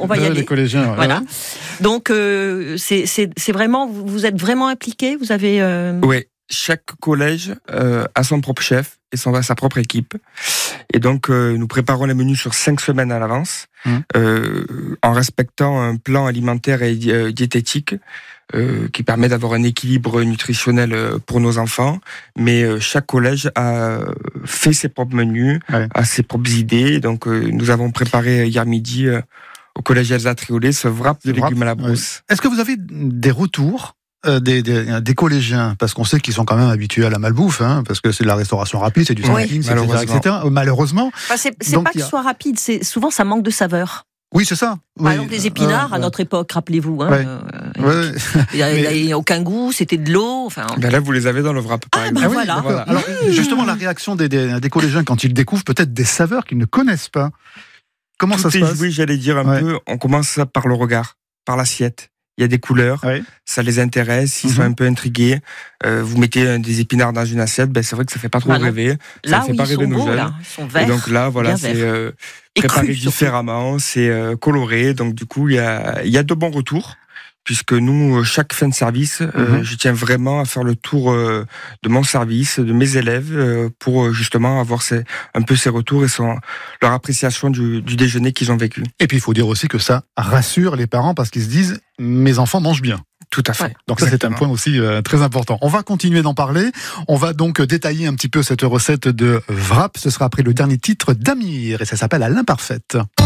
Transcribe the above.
on va y aller. Les collégiens, voilà. Donc, c'est vraiment, vous êtes vraiment impliqués, vous avez... Oui, chaque collège a son propre chef et sa propre équipe. Et donc, nous préparons les menus sur 5 semaines à l'avance, en respectant un plan alimentaire et diététique qui permet d'avoir un équilibre nutritionnel pour nos enfants. Mais chaque collège a fait ses propres menus, a ses propres idées. Donc, nous avons préparé hier midi au collège Elsa Triolet ce wrap de légumes à la brousse. Est-ce que vous avez des retours des collégiens, parce qu'on sait qu'ils sont quand même habitués à la malbouffe, parce que c'est de la restauration rapide, c'est du snacking, etc. Malheureusement. Enfin, c'est pas que ce soit rapide, c'est souvent ça manque de saveur. Oui, c'est ça. Par exemple, les épinards, à notre époque, rappelez-vous. Il n'y a aucun goût, c'était de l'eau. Enfin... Ben là, vous les avez dans le wrap, par exemple. Voilà. Alors, justement, la réaction des collégiens quand ils découvrent peut-être des saveurs qu'ils ne connaissent pas. Comment ça se passe ? Oui, j'allais dire un peu, on commence par le regard, par l'assiette. Il y a des couleurs, ça les intéresse, ils sont un peu intrigués. Vous mettez des épinards dans une assiette, c'est vrai que ça fait pas trop rêver. Ça ne fait pas rêver nos jeunes. Ils sont verts, et donc là, voilà, c'est préparé différemment, c'est coloré. Donc du coup, il y a de bons retours. Puisque nous, chaque fin de service, je tiens vraiment à faire le tour de mon service, de mes élèves, pour justement avoir un peu ces retours et leur appréciation du déjeuner qu'ils ont vécu. Et puis il faut dire aussi que ça rassure les parents parce qu'ils se disent « mes enfants mangent bien ». Tout à fait. Ouais. Donc ça, c'est un point aussi très important. On va continuer d'en parler. On va donc détailler un petit peu cette recette de wrap. Ce sera après le dernier titre d'Amir et ça s'appelle « À l'imparfaite ».